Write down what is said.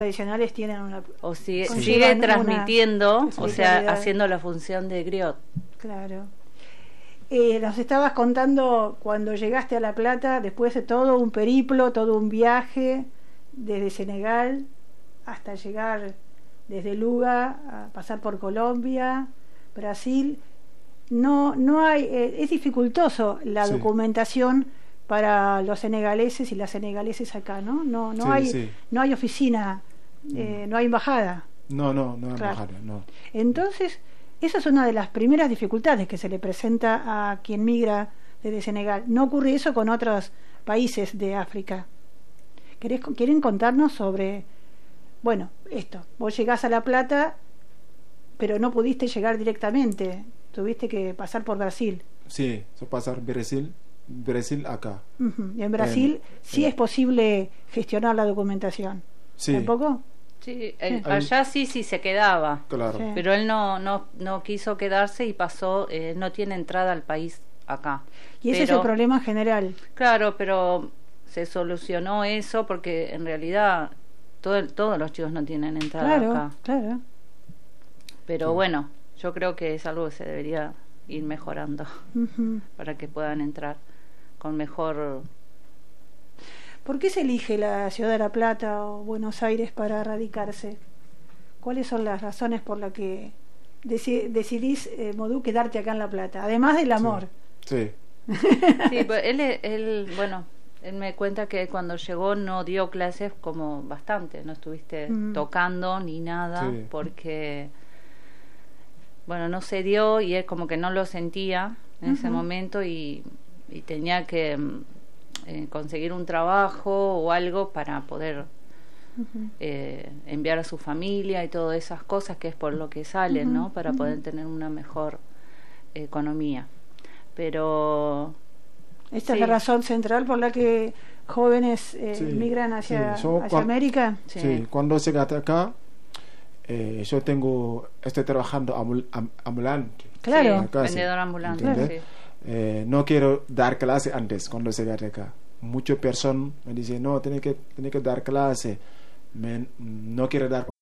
tradicionales tienen una... O sigue conllevan transmitiendo, una o sea, espiritualidad. haciendo la función de griot. Claro. Nos estabas contando cuando llegaste a La Plata, después de todo un periplo, todo un viaje, desde Senegal hasta llegar desde Luga, a pasar por Colombia, Brasil. No hay, es dificultoso la Sí. documentación para los senegaleses y las senegaleses acá, ¿no? Sí, Hay, sí. no hay oficina, no hay embajada. No hay Claro. embajada, no. Entonces, esa es una de las primeras dificultades que se le presenta a quien migra desde Senegal. No ocurre eso con otros países de África. ¿Quieren contarnos sobre, bueno, esto? Vos llegás a La Plata, pero no pudiste llegar directamente. Tuviste que pasar por Brasil. Sí, so pasar Brasil acá. Uh-huh. Y en Brasil sí es posible gestionar la documentación. Sí. ¿Tampoco? Sí, allá sí se quedaba. Claro. Sí. Pero él no quiso quedarse y pasó, no tiene entrada al país acá. Y ese es el problema general. Claro, pero se solucionó eso porque en realidad todos los chicos no tienen entrada acá. Claro. Pero Sí. bueno, yo creo que es algo que se debería ir mejorando Uh-huh. para que puedan entrar con mejor... ¿Por qué se elige la ciudad de La Plata o Buenos Aires para radicarse? ¿Cuáles son las razones por las que decidís, Modú, quedarte acá en La Plata? Además del amor. Sí. Sí, pues bueno, él me cuenta que cuando llegó no dio clases como bastante, no estuviste tocando ni nada, Sí. porque, bueno, no se dio y él como que no lo sentía en ese momento y tenía que conseguir un trabajo o algo para poder enviar a su familia y todas esas cosas que es por lo que salen, ¿no? Para poder tener una mejor economía. Pero Esta sí. es la razón central por la que jóvenes Sí, migran hacia, sí. Yo hacia América. Sí, cuando llegué acá, yo estoy trabajando ambulante. Claro. Sí, Acá, sí. vendedor ambulante, ¿Entendés? sí. No quiero dar clase antes cuando llegué acá. Muchas personas me dicen, no, tiene que dar clase. No quiero dar